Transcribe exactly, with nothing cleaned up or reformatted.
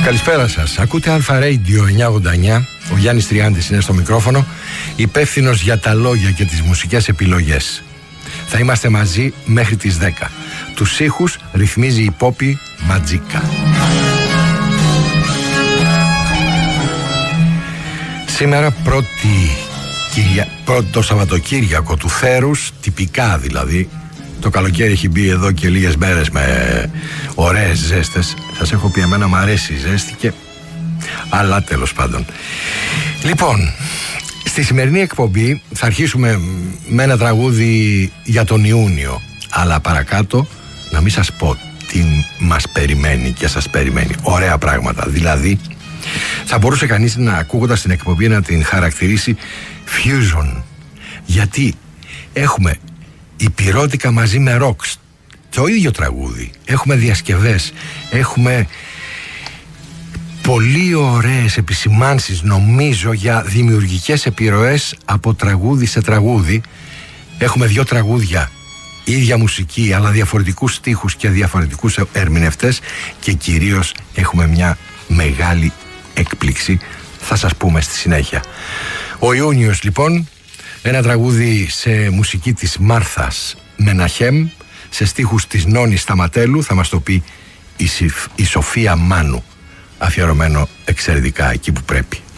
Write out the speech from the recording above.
Καλησπέρα σας. Ακούτε Αλφα Radio εννιακόσια ογδόντα εννιά. Ο Γιάννης Τριάντης είναι στο μικρόφωνο, υπεύθυνος για τα λόγια και τις μουσικές επιλογές. Θα είμαστε μαζί μέχρι τις δέκα. Τους ήχους ρυθμίζει η Πόπη Ματζίκα. Σήμερα πρώτη, κυρια... πρώτο Σαββατοκύριακο του θέρους, τυπικά δηλαδή. Το καλοκαίρι έχει μπει εδώ και λίγες μέρες με ωραίες ζέστες. Σας έχω πει, εμένα μου αρέσει η ζέστη και... αλλά τέλος πάντων. Λοιπόν, στη σημερινή εκπομπή θα αρχίσουμε με ένα τραγούδι για τον Ιούνιο. Αλλά παρακάτω να μην σας πω τι μας περιμένει και σας περιμένει. Ωραία πράγματα. Δηλαδή, θα μπορούσε κανείς να, ακούγοντας την εκπομπή, να την χαρακτηρίσει fusion. Γιατί έχουμε υπηρώτικα μαζί με ροκ, το ίδιο τραγούδι. Έχουμε διασκευές, έχουμε πολύ ωραίες επισημάνσεις, νομίζω, για δημιουργικές επιρροές από τραγούδι σε τραγούδι. Έχουμε δύο τραγούδια, ίδια μουσική, αλλά διαφορετικούς στίχους και διαφορετικούς ερμηνευτές. Και κυρίως έχουμε μια μεγάλη έκπληξη, θα σας πούμε στη συνέχεια. Ο Ιούνιος, λοιπόν, ένα τραγούδι σε μουσική της Μάρθας Μεναχέμ, σε στίχους της Νόνης Σταματέλου, θα μας το πει η, η Σοφία Μάνου, αφιερωμένο εξαιρετικά εκεί που πρέπει.